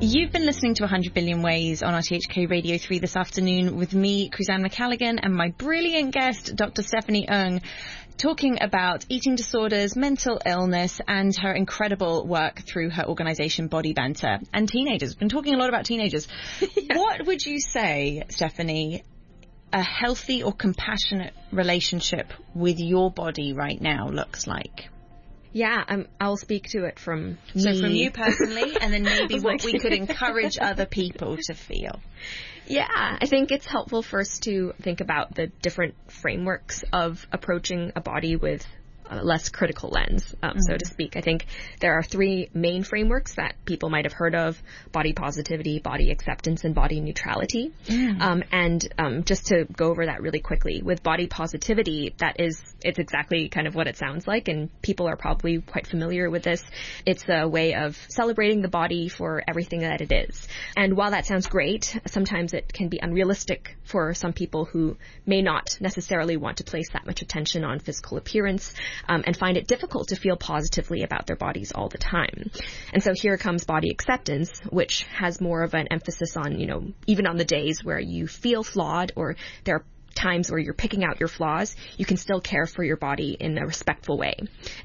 You've been listening to 100 Billion Ways on RTHK Radio 3 this afternoon with me, Cruzanne McCalligan, and my brilliant guest, Dr. Stephanie Ng, talking about eating disorders, mental illness, and her incredible work through her organisation Body Banter. And teenagers. We've been talking a lot about teenagers. Yeah. What would you say, Stephanie, a healthy or compassionate relationship with your body right now looks like? Yeah, I'll speak to it from me. So from you personally, and then maybe what we could encourage other people to feel. Yeah, I think it's helpful first to think about the different frameworks of approaching a body with a less critical lens, so to speak. I think there are three main frameworks that people might have heard of: body positivity, body acceptance, and body neutrality. Just to go over that really quickly, with body positivity, it's exactly kind of what it sounds like, and people are probably quite familiar with this. It's a way of celebrating the body for everything that it is. And while that sounds great, sometimes it can be unrealistic for some people who may not necessarily want to place that much attention on physical appearance, and find it difficult to feel positively about their bodies all the time. And so here comes body acceptance, which has more of an emphasis on, even on the days where you feel flawed or there are times where you're picking out your flaws, you can still care for your body in a respectful way.